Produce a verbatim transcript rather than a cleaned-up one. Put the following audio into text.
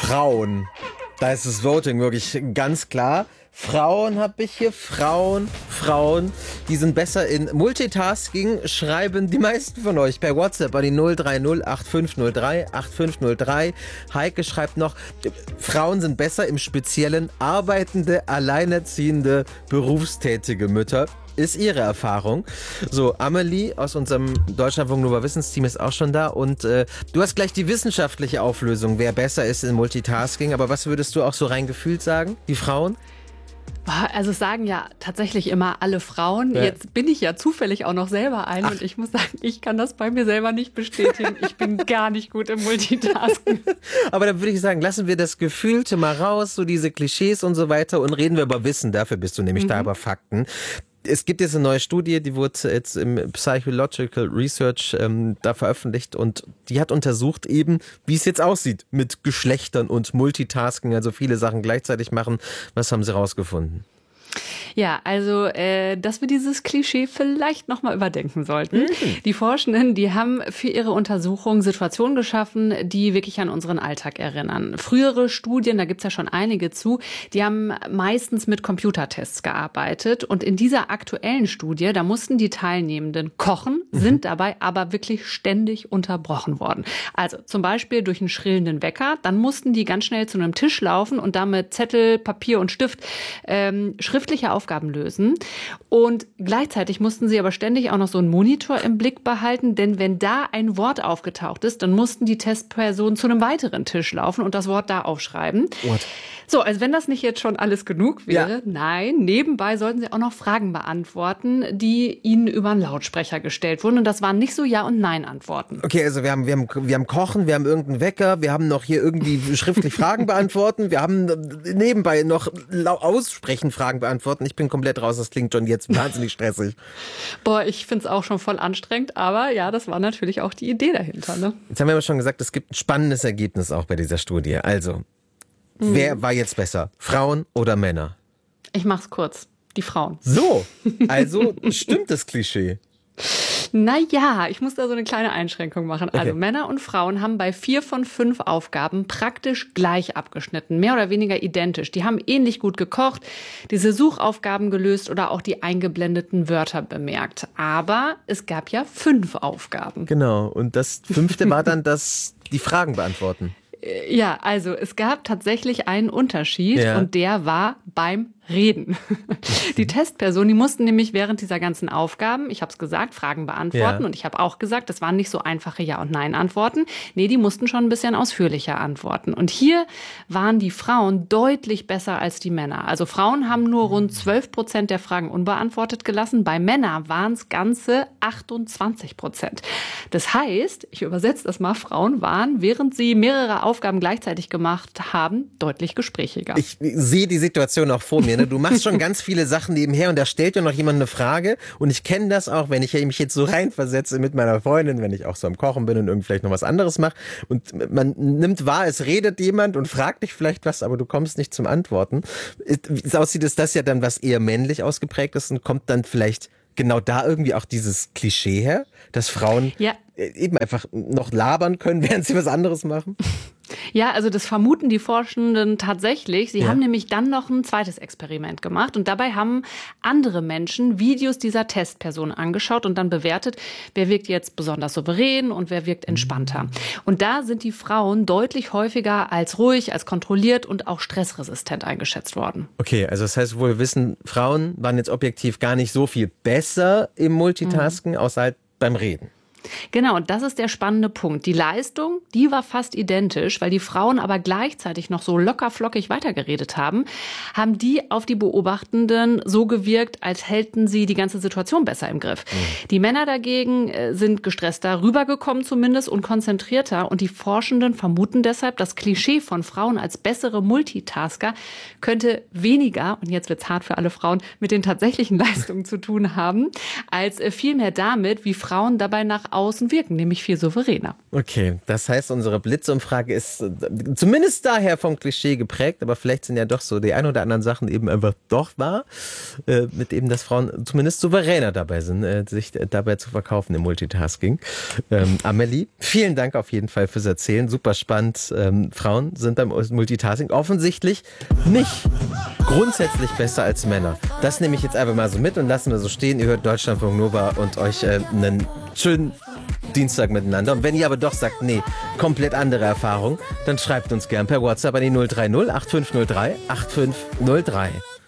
Frauen. Da ist das Voting wirklich ganz klar. Frauen habe ich hier, Frauen, Frauen, die sind besser in Multitasking, schreiben die meisten von euch per WhatsApp an die null drei null acht fünf null drei acht fünf null drei. Heike schreibt noch, Frauen sind besser im Speziellen arbeitende, alleinerziehende, berufstätige Mütter. Ist ihre Erfahrung. So, Amelie aus unserem Deutschlandfunk Nova Wissensteam ist auch schon da und äh, du hast gleich die wissenschaftliche Auflösung, wer besser ist in Multitasking, aber was würdest du auch so rein gefühlt sagen, die Frauen? Also es sagen ja tatsächlich immer alle Frauen. Ja. Jetzt bin ich ja zufällig auch noch selber eine Ach. und ich muss sagen, ich kann das bei mir selber nicht bestätigen. Ich bin gar nicht gut im Multitasking. Aber dann würde ich sagen, lassen wir das Gefühlte mal raus, so diese Klischees und so weiter und reden wir über Wissen. Dafür bist du nämlich mhm. da, über Fakten. Es gibt jetzt eine neue Studie, die wurde jetzt im Psychological Research ähm, da veröffentlicht und die hat untersucht eben, wie es jetzt aussieht mit Geschlechtern und Multitasking, also viele Sachen gleichzeitig machen. Was haben sie rausgefunden? Ja, also, äh, dass wir dieses Klischee vielleicht nochmal überdenken sollten. Mhm. Die Forschenden, die haben für ihre Untersuchung Situationen geschaffen, die wirklich an unseren Alltag erinnern. Frühere Studien, da gibt's ja schon einige zu, die haben meistens mit Computertests gearbeitet. Und in dieser aktuellen Studie, da mussten die Teilnehmenden kochen, mhm. sind dabei aber wirklich ständig unterbrochen worden. Also zum Beispiel durch einen schrillenden Wecker. Dann mussten die ganz schnell zu einem Tisch laufen und damit Zettel, Papier und Stift ähm, schriftliche Aufgaben lösen. Und gleichzeitig mussten sie aber ständig auch noch so einen Monitor im Blick behalten, denn wenn da ein Wort aufgetaucht ist, dann mussten die Testpersonen zu einem weiteren Tisch laufen und das Wort da aufschreiben. What? So, also wenn das nicht jetzt schon alles genug wäre, ja. Nein, nebenbei sollten sie auch noch Fragen beantworten, die ihnen über einen Lautsprecher gestellt wurden. Und das waren nicht so Ja- und Nein-Antworten. Okay, also wir haben, wir haben, wir haben Kochen, wir haben irgendeinen Wecker, wir haben noch hier irgendwie schriftlich Fragen beantworten, wir haben nebenbei noch aussprechen Fragen beantworten. Ich bin komplett raus, das klingt schon jetzt wahnsinnig stressig. Boah, ich find's auch schon voll anstrengend, aber ja, das war natürlich auch die Idee dahinter. Ne? Jetzt haben wir aber schon gesagt, es gibt ein spannendes Ergebnis auch bei dieser Studie. Also, mhm. wer war jetzt besser? Frauen oder Männer? Ich mach's kurz. Die Frauen. So, also stimmt das Klischee. Naja, ich muss da so eine kleine Einschränkung machen. Also okay. Männer und Frauen haben bei vier von fünf Aufgaben praktisch gleich abgeschnitten, mehr oder weniger identisch. Die haben ähnlich gut gekocht, diese Suchaufgaben gelöst oder auch die eingeblendeten Wörter bemerkt. Aber es gab ja fünf Aufgaben. Genau, und das fünfte war dann das, die Fragen beantworten. Ja, also es gab tatsächlich einen Unterschied ja. und der war beim Reden. Die Testpersonen, die mussten nämlich während dieser ganzen Aufgaben, ich habe es gesagt, Fragen beantworten ja. und ich habe auch gesagt, das waren nicht so einfache Ja- und Nein-Antworten. Nee, die mussten schon ein bisschen ausführlicher antworten. Und hier waren die Frauen deutlich besser als die Männer. Also Frauen haben nur rund zwölf Prozent der Fragen unbeantwortet gelassen. Bei Männern waren es ganze achtundzwanzig Prozent. Das heißt, ich übersetze das mal, Frauen waren, während sie mehrere Aufgaben gleichzeitig gemacht haben, deutlich gesprächiger. Ich sehe die Situation auch vor mir. Du machst schon ganz viele Sachen nebenher und da stellt dir noch jemand eine Frage und ich kenne das auch, wenn ich mich jetzt so reinversetze mit meiner Freundin, wenn ich auch so am Kochen bin und irgendwie vielleicht noch was anderes mache und man nimmt wahr, es redet jemand und fragt dich vielleicht was, aber du kommst nicht zum Antworten. Wie es aussieht, ist das ja dann was eher männlich ausgeprägt ist und kommt dann vielleicht genau da irgendwie auch dieses Klischee her, dass Frauen ja. eben einfach noch labern können, während sie was anderes machen? Ja, also das vermuten die Forschenden tatsächlich. Sie ja. haben nämlich dann noch ein zweites Experiment gemacht und dabei haben andere Menschen Videos dieser Testperson angeschaut und dann bewertet, wer wirkt jetzt besonders souverän und wer wirkt entspannter. Und da sind die Frauen deutlich häufiger als ruhig, als kontrolliert und auch stressresistent eingeschätzt worden. Okay, also das heißt, wo wir wissen, Frauen waren jetzt objektiv gar nicht so viel besser im Multitasking, mhm. außer halt beim Reden. Genau, und das ist der spannende Punkt. Die Leistung, die war fast identisch, weil die Frauen aber gleichzeitig noch so locker flockig weitergeredet haben, haben die auf die Beobachtenden so gewirkt, als hätten sie die ganze Situation besser im Griff. Mhm. Die Männer dagegen sind gestresster rübergekommen zumindest und konzentrierter und die Forschenden vermuten deshalb, das Klischee von Frauen als bessere Multitasker könnte weniger, und jetzt wird's hart für alle Frauen, mit den tatsächlichen Leistungen zu tun haben, als vielmehr damit, wie Frauen dabei nach außen wirken, nämlich viel souveräner. Okay, das heißt, unsere Blitzumfrage ist äh, zumindest daher vom Klischee geprägt, aber vielleicht sind ja doch so die ein oder anderen Sachen eben einfach doch wahr, äh, mit eben, dass Frauen zumindest souveräner dabei sind, äh, sich äh, dabei zu verkaufen im Multitasking. Ähm, Amelie, vielen Dank auf jeden Fall fürs Erzählen, super spannend. Ähm, Frauen sind beim Multitasking offensichtlich nicht grundsätzlich besser als Männer. Das nehme ich jetzt einfach mal so mit und lassen wir so stehen. Ihr hört Deutschlandfunk Nova und euch äh, einen schönen Dienstag miteinander. Und wenn ihr aber doch sagt, nee, komplett andere Erfahrung, dann schreibt uns gern per WhatsApp an die null drei null acht fünf null drei acht fünf null drei.